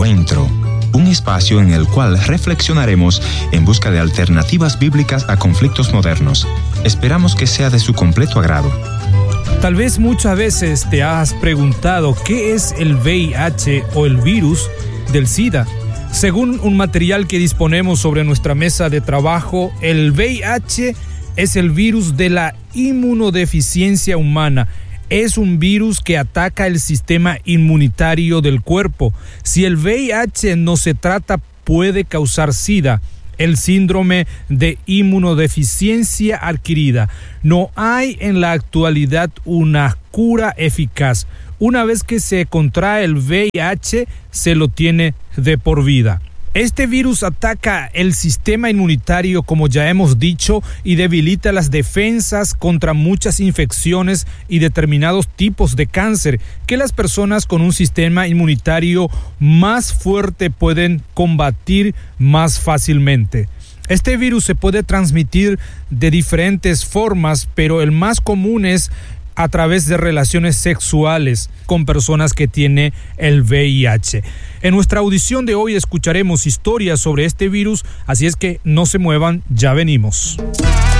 Encuentro, un espacio en el cual reflexionaremos en busca de alternativas bíblicas a conflictos modernos. Esperamos que sea de su completo agrado. Tal vez muchas veces te has preguntado qué es el VIH o el virus del SIDA. Según un material que disponemos sobre nuestra mesa de trabajo, el VIH es el virus de la inmunodeficiencia humana. Es un virus que ataca el sistema inmunitario del cuerpo. Si el VIH no se trata, puede causar SIDA, el síndrome de inmunodeficiencia adquirida. No hay en la actualidad una cura eficaz. Una vez que se contrae el VIH, se lo tiene de por vida. Este virus ataca el sistema inmunitario, como ya hemos dicho, y debilita las defensas contra muchas infecciones y determinados tipos de cáncer que las personas con un sistema inmunitario más fuerte pueden combatir más fácilmente. Este virus se puede transmitir de diferentes formas, pero el más común es a través de relaciones sexuales con personas que tienen el VIH. En nuestra audición de hoy escucharemos historias sobre este virus, así es que no se muevan, ya venimos.